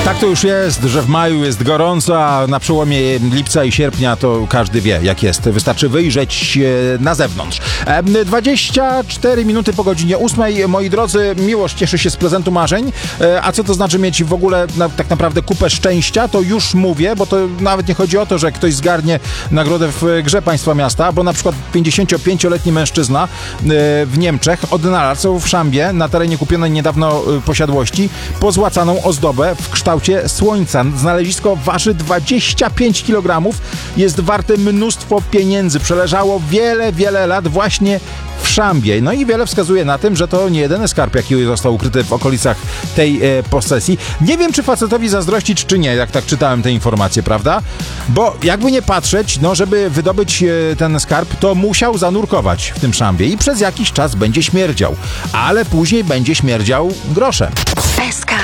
Tak to już jest, że w maju jest gorąco, a na przełomie lipca i sierpnia to każdy wie, jak jest. Wystarczy wyjrzeć na zewnątrz. 24 minuty po godzinie 8. Moi drodzy, miłość cieszy się z prezentu marzeń. A co to znaczy mieć w ogóle tak naprawdę kupę szczęścia? To już mówię, bo to nawet nie chodzi o to, że ktoś zgarnie nagrodę w grze państwa miasta, bo na przykład 55-letni mężczyzna w Niemczech odnalazł w szambie na terenie kupionej niedawno posiadłości pozłacaną ozdobę w kształcie słońca. Znalezisko waży 25 kg, jest warte mnóstwo pieniędzy. Przeleżało wiele lat właśnie w szambie. No i wiele wskazuje na tym, że to nie jedyny skarb, jaki został ukryty w okolicach tej posesji. Nie wiem, czy facetowi zazdrościć, czy nie, jak tak czytałem te informacje, prawda? Bo jakby nie patrzeć, no żeby wydobyć ten skarb, to musiał zanurkować w tym szambie i przez jakiś czas będzie śmierdział. Ale później będzie śmierdział groszem. SK